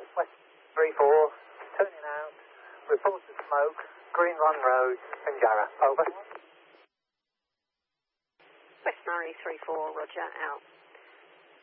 West 34, turning out, report of smoke, Green Run Road, Pinjarra. Over. West Murray 34, roger, out.